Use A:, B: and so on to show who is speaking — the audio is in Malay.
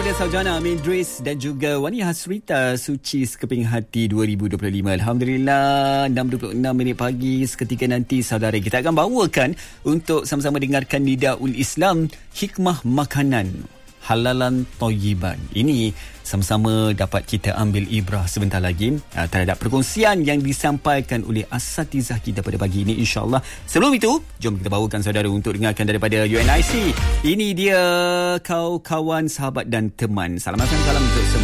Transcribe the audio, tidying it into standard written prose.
A: ada Saujana Amin Idris dan juga Wani Hasrita Suci Sekeping Hati 2025. Alhamdulillah, 6.26 pagi. Seketika nanti saudara kita akan bawakan untuk sama-sama dengarkan Nidaul Islam, hikmah makanan halalan thayyiban. Ini sama-sama dapat kita ambil ibrah sebentar lagi terhadap perkongsian yang disampaikan oleh asatizah kita pada pagi ini, insya-Allah. Sebelum itu, jom kita bawakan saudara untuk dengarkan daripada UNIC. Ini dia, kau kawan, sahabat dan teman. Salam untuk semua.